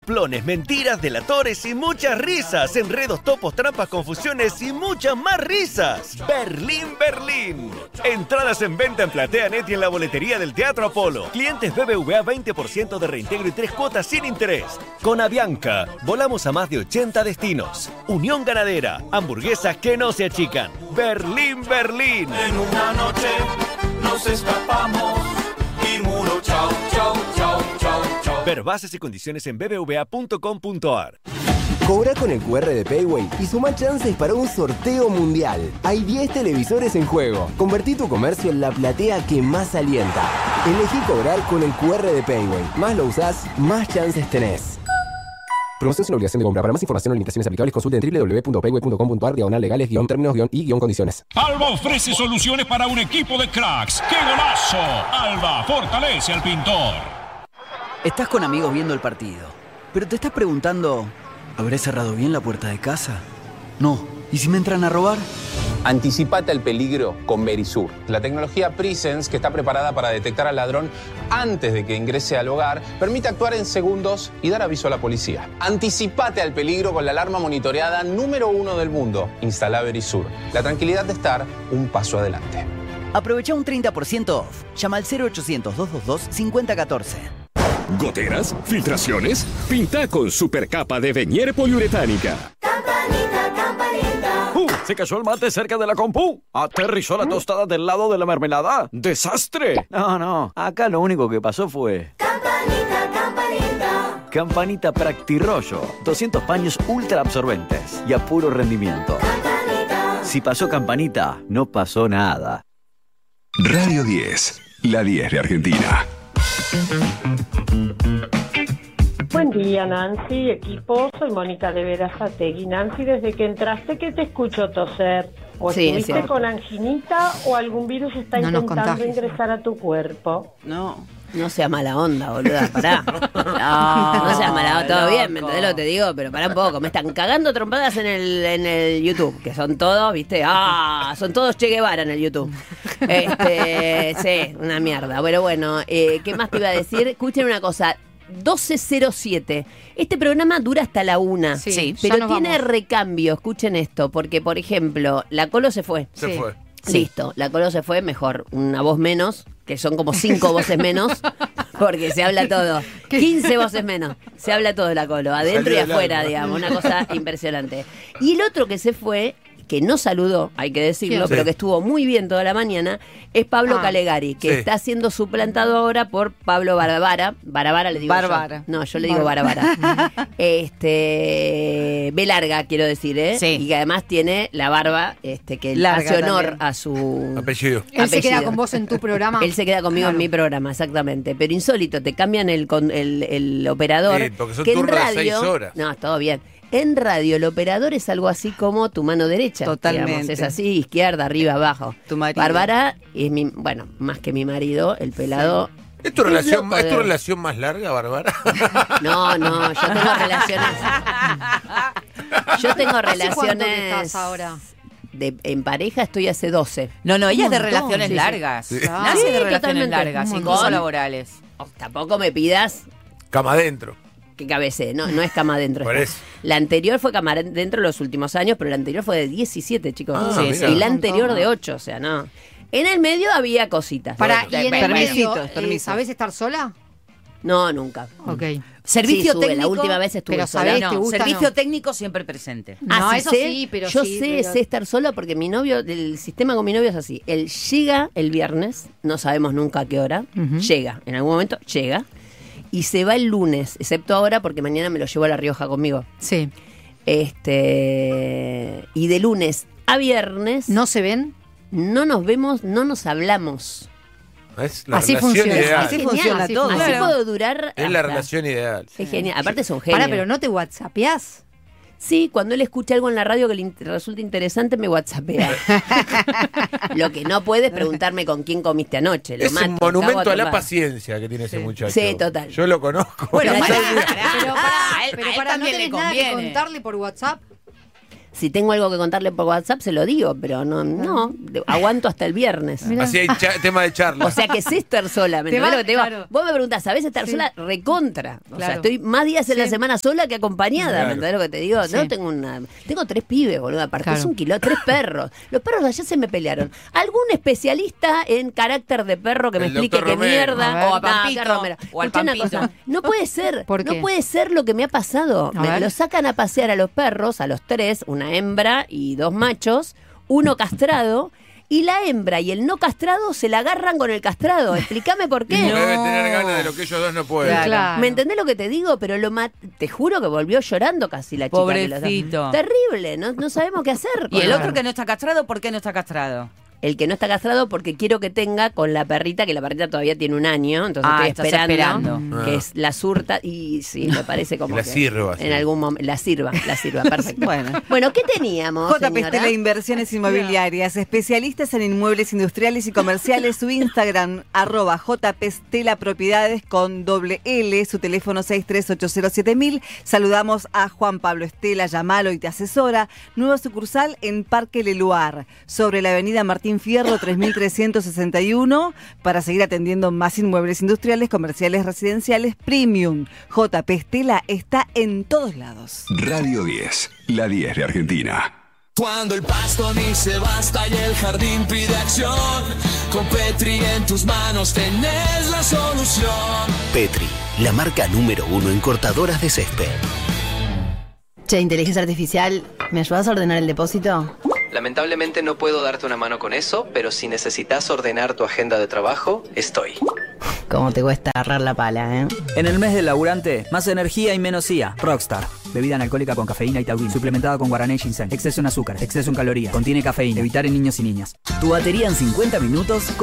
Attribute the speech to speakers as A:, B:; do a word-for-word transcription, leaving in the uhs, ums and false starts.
A: soplones, mentiras, delatores y muchas risas. Enredos, topos, trampas, confusiones y muchas más risas. Berlín, Berlín. Entradas en venta en PlateaNet y en la boletería del Teatro Apolo. Clientes B B V A veinte por ciento de reintegro y tres cuotas sin interés. Con Avianca, volamos a más de ochenta destinos. Unión Ganadera, hamburguesas que no se achican. Berlín, Berlín.
B: En una noche nos escapamos y muro chau, chau, chau, chau, chau.
A: Ver bases y condiciones en b b v a punto com punto a r.
C: Cobra con el cu erre de Payway y suma chances para un sorteo mundial. Hay diez televisores en juego. Convertí tu comercio en la platea que más alienta. Elegí cobrar con el cu erre de Payway. Más lo usás, más chances tenés. Promoción sin obligación de compra. Para más información o limitaciones aplicables, consulte en w w w punto payway punto com punto a r diagonal legales guión términos guión y guión condiciones.
D: Alba ofrece soluciones para un equipo de cracks. ¡Qué golazo! Alba fortalece al pintor.
E: Estás con amigos viendo el partido, pero te estás preguntando, ¿habré cerrado bien la puerta de casa? No. ¿Y si me entran a robar?
F: Anticipate al peligro con Verisur, la tecnología Presence que está preparada para detectar al ladrón antes de que ingrese al hogar, permite actuar en segundos y dar aviso a la policía. Anticipate al peligro con la alarma monitoreada número uno del mundo. Instala Verisur, la tranquilidad de estar un paso adelante.
E: Aprovecha un treinta por ciento off. Llama al cero ochocientos, doscientos veintidós, cincuenta catorce.
G: ¿Goteras? ¿Filtraciones? Pinta con supercapa de Venier poliuretánica.
H: Campanita, campanita.
I: Uh, se cayó el mate cerca de la compu. Aterrizó la tostada del lado de la mermelada. ¡Desastre!
E: No, no. Acá lo único que pasó fue...
H: Campanita, campanita.
E: Campanita Practirollo. doscientos paños ultra absorbentes y a puro rendimiento.
H: Campanita.
E: Si pasó Campanita, no pasó nada.
G: Radio diez. La diez de Argentina.
J: Buen día, Nancy, equipo. Soy Mónica de Verazategui. Nancy, desde que entraste, que te escucho toser. O
K: Sí,
J: estuviste con anginita o algún virus está
K: No nos
J: intentando
K: contagies.
J: ingresar a tu cuerpo.
K: No, no sea mala onda, boluda, pará. No, no sea mala onda, todo
E: loco.
K: bien, me entendés lo que te digo, pero pará un poco. Me están cagando trompadas en el, en el YouTube, que son todos, viste, ah, son todos Che Guevara en el YouTube. Este, sí, una mierda. Pero bueno, eh, ¿qué más te iba a decir? Escuchen una cosa. doce cero siete. Este programa dura hasta la una.
L: Sí, sí,
K: pero
L: ya nos
K: tiene
L: vamos.
K: recambio. Escuchen esto, porque por ejemplo, la Colo se fue.
L: Se Sí. fue.
K: Listo, la Colo se fue, mejor, una voz menos, que son como cinco voces menos, porque se habla todo. quince voces menos, se habla todo de la Colo, adentro y
L: Salió del
K: afuera,
L: alma.
K: digamos, una cosa impresionante. Y el otro que se fue, que no saludó, hay que decirlo,
L: ¿Quién?
K: pero
L: Sí.
K: que estuvo muy bien toda la mañana, es Pablo
L: Ah.
K: Calegari, que
L: Sí.
K: está siendo suplantado ahora por Pablo Barbara. Barbara le digo
L: Bárbara.
K: yo. No, yo le digo Barbara. este B larga, quiero decir, ¿eh?
L: Sí.
K: Y que además tiene la barba este que
L: Larga
K: hace honor
L: también.
K: a su
M: apellido.
L: Él se queda
K: apellido.
L: con vos en tu programa.
K: Él se queda conmigo
L: Claro.
K: en mi programa, exactamente. Pero insólito, te cambian el, con, el, el operador.
M: Sí, porque son
K: que en
M: turnos de
K: radio,
M: seis horas.
K: No, todo bien. En radio, el operador es algo así como tu mano derecha.
L: Totalmente.
K: digamos. Es así, izquierda, arriba, abajo.
L: Tu marido.
K: Bárbara es mi, bueno, más que mi marido, el pelado.
M: ¿Es tu, relación,
K: loco
M: ¿es tu
K: de-
M: relación más larga, Bárbara?
K: No, no, yo tengo relaciones. Yo tengo
L: ¿Hace cuánto que
K: relaciones.
L: estás ahora?
K: De, en pareja estoy hace doce.
N: No, no, ella es de
K: Un montón.
N: relaciones
K: Sí, sí.
N: largas.
M: Sí.
N: Nace
K: Sí,
N: de relaciones
K: totalmente.
N: largas,
K: Un
N: incluso
K: montón.
N: laborales.
K: Oh, tampoco me pidas
M: Cama adentro.
K: que cabecee, no, no es cama adentro.
M: Por
K: esta.
M: eso.
K: La anterior fue cama adentro los últimos años, pero la anterior fue de diecisiete, chicos.
M: Ah,
K: Sí,
M: mira.
K: sí. Y la
L: Un
K: anterior
L: montón.
K: de ocho, o sea, no. En el medio había cositas.
L: Para,
K: Bueno,
L: y en el
K: bueno,
L: medio,
N: Permisitos,
L: eh,
N: permisos.
L: ¿sabés estar sola?
K: No, nunca.
L: Ok.
N: Servicio
K: Sí, sube,
N: técnico.
K: La última vez estuve
L: pero
K: sola.
L: sabés,
N: No,
L: ¿te gusta,
N: servicio
L: no?
N: técnico siempre presente.
L: No,
K: Ah, sí
L: eso
K: sé.
L: sí, pero
K: Yo
L: sí,
K: sé,
L: pero-
K: sé estar sola porque mi novio, el sistema con mi novio es así. Él llega el viernes, no sabemos nunca a qué hora,
L: Ujú.
K: llega, en algún momento llega, y se va el lunes, excepto ahora porque mañana me lo llevo a La Rioja conmigo.
L: Sí.
K: Este y de lunes a viernes
L: ¿No se ven?
K: no nos vemos, no nos hablamos.
M: Es la
L: Así
M: relación
L: funciona.
M: ideal.
N: Así
L: Genial,
N: funciona
L: así
N: todo.
L: funciona.
K: Así
N: Claro.
K: puedo durar.
M: Es la
K: hasta-
M: relación ideal.
K: Es genial. Aparte es un genio.
L: Pará, pero ¿no te whatsappeás?
K: Sí, cuando él escucha algo en la radio que le in- resulta interesante, me whatsappea. Lo que no puede es preguntarme con quién comiste anoche. Lo
M: Es
K: mato,
M: un
K: cago
M: monumento a la
K: trompadas.
M: paciencia que tiene ese muchacho.
K: Sí, total.
M: Yo lo conozco.
N: Bueno,
K: Pero
N: pará,
K: pará,
N: pará.
L: Pero
N: Ah,
L: pará,
N: a él-
L: pero
N: a él
L: pará, ¿no
N: también le
L: tenés nada que
N: conviene.
L: contarle por WhatsApp?
K: Si tengo algo que contarle por WhatsApp, se lo digo, pero no, no, aguanto hasta el viernes.
M: Mirá. Así hay cha- tema de charla.
K: O sea que sé estar sola, ¿me
L: Te
K: entendés
L: va-
K: lo que te digo?
L: claro.
K: Vos me preguntás, ¿sabés estar
L: Sí.
K: sola? Recontra. O sea,
L: Claro.
K: estoy más días en la
L: Sí.
K: semana sola que acompañada,
M: Claro.
K: ¿me entendés lo que te digo?
L: Sí.
K: No tengo una... Tengo tres pibes, boludo, aparte.
L: Claro.
K: Es un kilo, tres perros. Los perros ayer se me pelearon. ¿Algún especialista en carácter de perro que me
M: El
K: explique
M: doctor
K: qué
M: Romero.
K: mierda?
L: A ver.
N: O a
K: No,
N: Pampito,
K: qué Romero.
N: o al
K: Escuchá una
N: Pampito.
K: cosa. No puede ser.
L: ¿Por
K: no
L: qué?
K: puede ser lo que me ha pasado.
L: A
K: Me
L: ver.
K: lo sacan a pasear a los perros, a los tres, una hembra y dos machos, uno castrado. Y la hembra y el no castrado se la agarran con el castrado. Explícame por qué.
M: Porque debe tener ganas de lo que ellos dos no pueden.
N: Claro.
L: Claro.
K: ¿Me entendés lo que te digo? Pero lo ma- te juro que volvió llorando casi la chica. que lo-
N: Pobrecito.
K: Terrible, no, no sabemos qué hacer.
N: Y el
K: Claro.
N: otro que no está castrado, ¿por qué no está castrado?
K: El que no está castrado porque quiero que tenga con la perrita, que la perrita todavía tiene un año, entonces
N: Ah,
K: estoy
N: estás
K: esperando,
N: esperando.
K: que
M: Ah.
K: es la surta y sí, me parece como
M: La
K: que
M: sirva, sí.
K: en algún momento, la sirva, la sirva, perfecto.
N: Bueno.
K: Bueno, ¿qué teníamos,
O: J P
K: señora?
O: Stella Inversiones Inmobiliarias, especialistas en inmuebles industriales y comerciales. Su Instagram, arroba J P Stella Propiedades con doble L, su teléfono seis tres ocho cero siete mil. Saludamos a Juan Pablo Estela, llamalo y te asesora. Nueva sucursal en Parque Leluar, sobre la avenida Martín Fierro tres mil trescientos sesenta y uno, para seguir atendiendo más inmuebles industriales, comerciales, residenciales, premium. J P Stella está en todos lados.
P: Radio diez, la diez de Argentina.
Q: Cuando el pasto dice basta y el jardín pide acción, con Petri en tus manos tenés la solución.
R: Petri, la marca número uno en cortadoras de césped.
S: Che, inteligencia artificial, ¿me ayudas a ordenar el depósito?
T: Lamentablemente no puedo darte una mano con eso, pero si necesitas ordenar tu agenda de trabajo, estoy.
S: ¿Cómo te cuesta agarrar la pala, eh?
E: En el mes del laburante, más energía y menos I A. Rockstar. Bebida analcohólica con cafeína y taurina. Suplementada con guaraná y ginseng. Exceso en azúcar. Exceso en calorías. Contiene cafeína. Evitar en niños y niñas. Tu batería en cincuenta minutos